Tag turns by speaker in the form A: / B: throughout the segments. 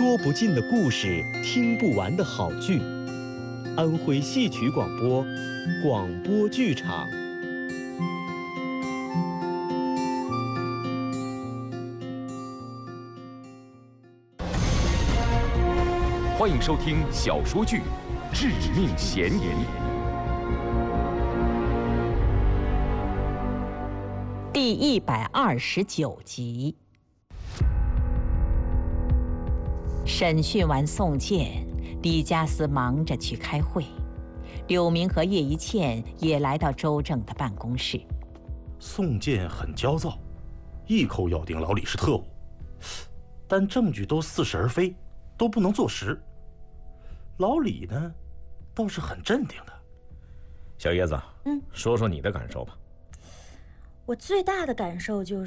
A: 说不尽的故事，听不完的好剧。安徽戏曲广播，广播剧场。
B: 欢迎收听小说剧《致命嫌疑》
C: 第129集。审讯完宋建，李家思忙着去开会，柳明和叶一茜也来到周正的办公室。
D: 宋建很焦躁，一口咬定老李是特务，但证据都似是而非，都不能坐实。老李呢，倒是很镇定的。
E: 小叶子，说说你的感受吧。
F: 我最大的感受就是，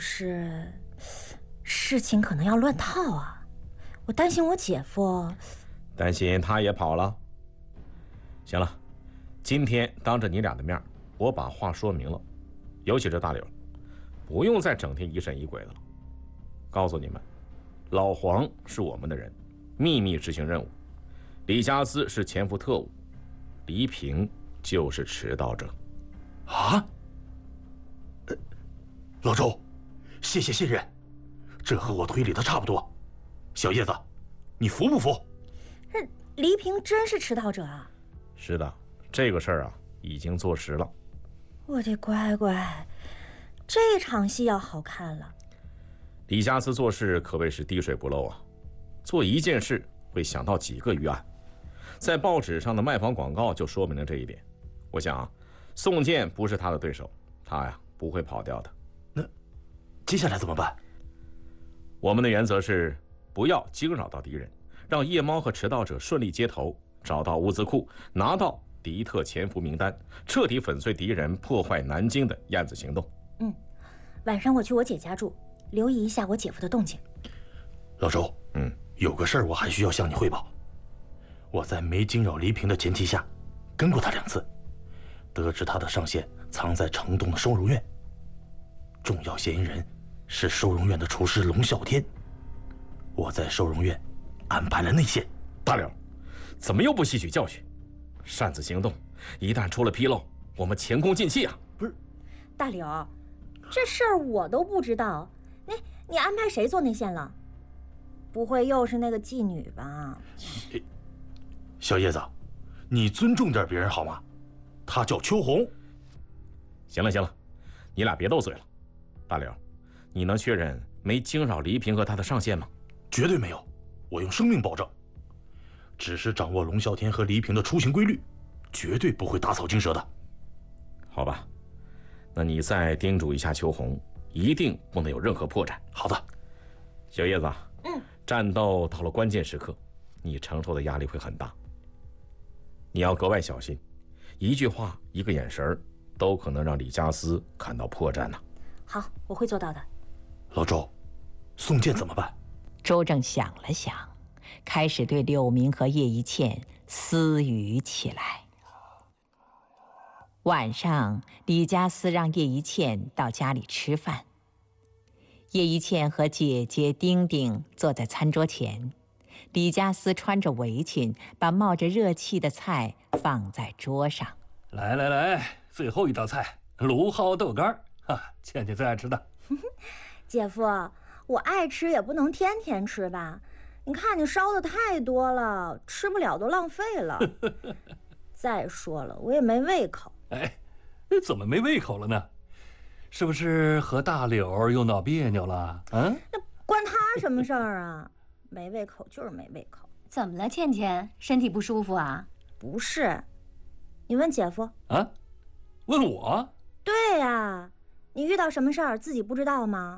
F: 事情可能要乱套啊。我担心我姐夫，
E: 担心他也跑了。行了，今天当着你俩的面，我把话说明了，尤其是大柳，不用再整天疑神疑鬼的了。告诉你们，老黄是我们的人，秘密执行任务。李家思是潜伏特务，黎平就是迟到者。
D: 啊？老周，谢谢信任，这和我推理的差不多。小叶子，你服不服？
F: 这黎平真是迟到者啊？
E: 是的，这个事儿啊已经坐实了。
F: 我的乖乖，这场戏要好看了。
E: 李家思做事可谓是滴水不漏啊，做一件事会想到几个预案，在报纸上的卖房广告就说明了这一点。我想啊，宋建不是他的对手，他呀不会跑掉的。
D: 那接下来怎么办？
E: 我们的原则是不要惊扰到敌人，让夜猫和迟到者顺利接头，找到物资库，拿到敌特潜伏名单，彻底粉碎敌人破坏南京的燕子行动。
F: 晚上我去我姐家住，留意一下我姐夫的动静。
D: 老周，有个事儿我还需要向你汇报。我在没惊扰黎平的前提下，跟过他2次，得知他的上线藏在城东的收容院，重要嫌疑人是收容院的厨师龙啸天。我在收容院安排了内线。
E: 大柳，怎么又不吸取教训？擅自行动，一旦出了纰漏，我们前功尽弃啊！
D: 不是，
F: 大柳，这事儿我都不知道，你安排谁做内线了？不会又是那个妓女吧？
D: 小叶子，你尊重点别人好吗？她叫秋红。
E: 行了，你俩别斗嘴了。大柳，你能确认没惊扰黎平和他的上线吗？
D: 绝对没有，我用生命保证。只是掌握龙啸天和黎平的出行规律，绝对不会打草惊蛇的。
E: 好吧，那你再叮嘱一下秋红，一定不能有任何破绽。
D: 好的。
E: 小叶子，战斗到了关键时刻，你承受的压力会很大，你要格外小心，一句话一个眼神都可能让李家思看到破绽呢。
F: 好，我会做到的。
D: 老周，宋建怎么办？
C: 周正想了想，开始对柳明和叶一茜私语起来。晚上，李家思让叶一茜到家里吃饭。叶一茜和姐姐丁丁坐在餐桌前，李家思穿着围裙，把冒着热气的菜放在桌上。
G: 来，最后一道菜，芦蒿豆干倩倩最爱吃的。
F: 姐夫，我爱吃也不能天天吃吧？你看你烧的太多了，吃不了都浪费了。再说了，我也没胃口。
G: 怎么没胃口了呢？是不是和大柳又闹别扭了？
F: 那关他什么事儿啊？没胃口就是没胃口。
H: 怎么了，倩倩？身体不舒服啊？
F: 不是，你问姐夫
G: 啊？问我？
F: 对呀，你遇到什么事儿自己不知道吗？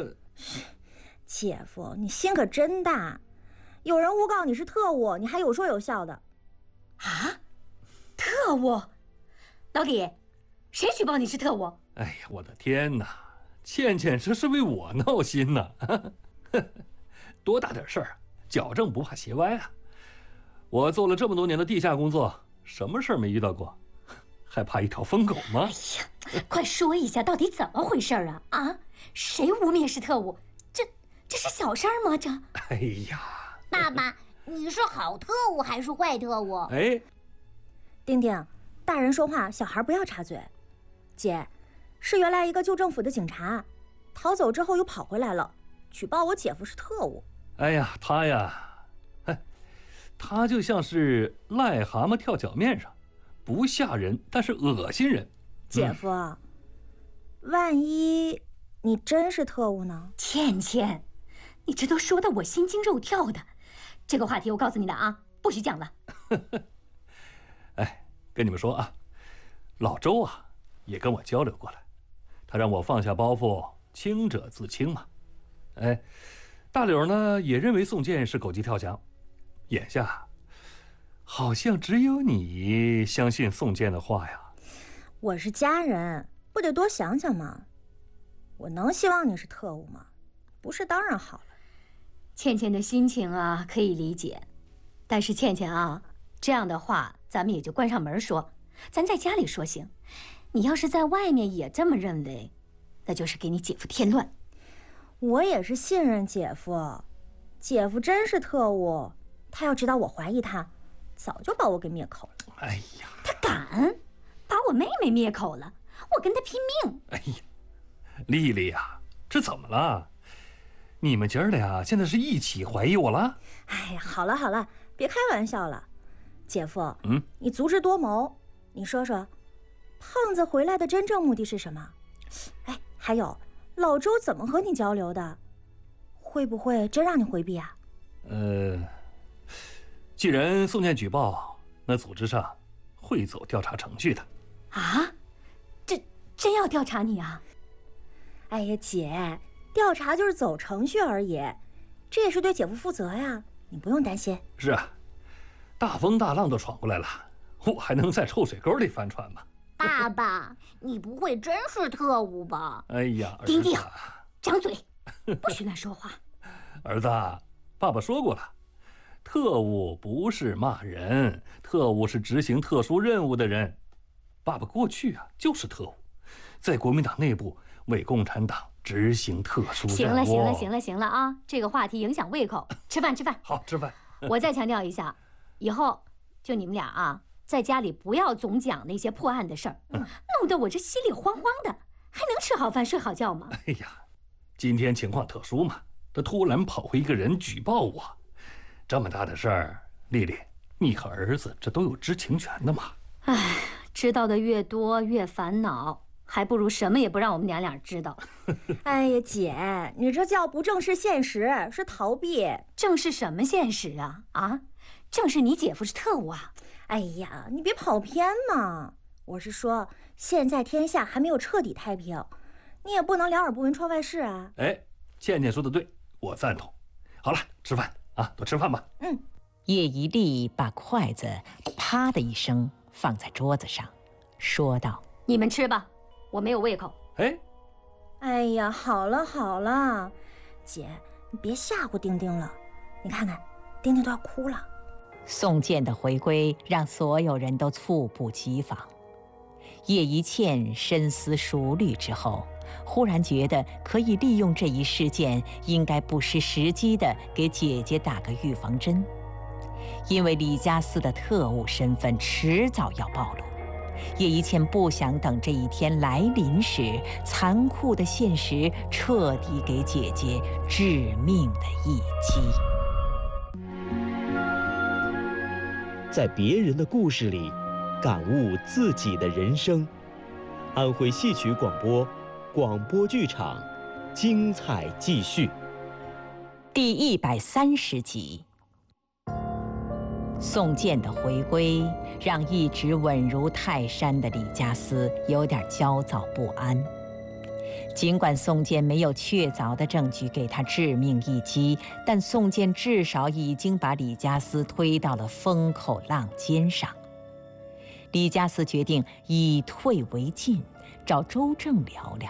F: 姐夫，你心可真大，有人诬告你是特务，你还有说有笑的。
H: 啊？特务？老李，谁举报你是特务？
G: 哎呀，我的天哪！倩倩这是为我闹心呢。多大点事儿，矫正不怕斜歪啊！我做了这么多年的地下工作，什么事儿没遇到过，还怕一条疯狗吗？
H: 哎呀，快说一下到底怎么回事啊？谁污蔑是特务？这是小事儿吗？这……
G: 哎呀，
I: 爸爸，你是好特务还是坏特务？
G: 哎，
F: 丁丁，大人说话，小孩不要插嘴。姐，是原来一个旧政府的警察，逃走之后又跑回来了，举报我姐夫是特务。
G: 哎呀，他呀，他就像是癞蛤蟆跳脚面上，不吓人，但是恶心人。
F: 姐夫，万一你真是特务呢？
H: 倩倩，你这都说到我心惊肉跳的，这个话题我告诉你了啊，不许讲了。
G: 哎，跟你们说啊，老周啊也跟我交流过来，他让我放下包袱，清者自清嘛。哎，大柳呢也认为宋健是狗急跳墙，眼下好像只有你相信宋健的话呀。
F: 我是家人，不得多想想吗？我能希望你是特务吗？不是当然好了。
H: 倩倩的心情啊可以理解，但是倩倩啊，这样的话咱们也就关上门说，咱在家里说行。你要是在外面也这么认为，那就是给你姐夫添乱。
F: 我也是信任姐夫，姐夫真是特务，他要知道我怀疑他，早就把我给灭口了。
G: 哎呀，
H: 他敢把我妹妹灭口了，我跟他拼命。
G: 哎呀，丽丽呀，这怎么了？你们姐儿俩现在是一起怀疑我了？
F: 哎呀，好了好了，别开玩笑了。姐夫，
G: 嗯，
F: 你足智多谋，你说说，胖子回来的真正目的是什么？哎，还有，老周怎么和你交流的？会不会真让你回避啊？
G: 既然宋健举报，那组织上会走调查程序的。
H: 啊？这真要调查你啊？
F: 哎呀，姐，调查就是走程序而已，这也是对姐夫负责呀，你不用担心。
G: 是啊，大风大浪都闯过来了，我还能在臭水沟里翻船吗？
I: 爸爸，你不会真是特务吧？
G: 哎呀，
H: 丁丁，张嘴，不许乱说话。
G: 儿子，爸爸说过了，特务不是骂人，特务是执行特殊任务的人。爸爸过去啊就是特务，在国民党内部为共产党执行特殊任务。
H: 行了啊！这个话题影响胃口，吃饭。
G: 好，吃饭。
H: 我再强调一下，以后就你们俩啊，在家里不要总讲那些破案的事儿，弄得我这心里慌慌的，还能吃好饭睡好觉吗？
G: 哎呀，今天情况特殊嘛，他突然跑回一个人举报我，这么大的事儿，丽丽，你和儿子这都有知情权的嘛。
H: 唉，知道的越多越烦恼，还不如什么也不让我们娘俩知道。
F: 哎呀，姐，你这叫不正视现实，是逃避。
H: 正视什么现实啊？啊，正视你姐夫是特务啊！
F: 哎呀，你别跑偏嘛！我是说，现在天下还没有彻底太平，你也不能两耳不闻窗外事啊。
G: 哎，倩倩说的对，我赞同。好了，吃饭啊，多吃饭吧。
F: 嗯。
C: 叶一力把筷子啪的一声放在桌子上，说道：“
H: 你们吃吧，我没有胃口。”
F: 哎呀，好了，姐，你别吓唬丁丁了。你看看，丁丁都要哭了。
C: 宋健的回归让所有人都猝不及防。叶一茜深思熟虑之后，忽然觉得可以利用这一事件，应该不失时机地给姐姐打个预防针。因为李家私的特务身份迟早要暴露，叶一茜不想等这一天来临时，残酷的现实彻底给姐姐致命的一击。
A: 在别人的故事里，感悟自己的人生。安徽戏曲广播，广播剧场，精彩继续。
C: 第130集。宋健的回归让一直稳如泰山的李家私有点焦躁不安。尽管宋健没有确凿的证据给他致命一击，但宋健至少已经把李家私推到了风口浪尖上。李家私决定以退为进，找周正聊聊。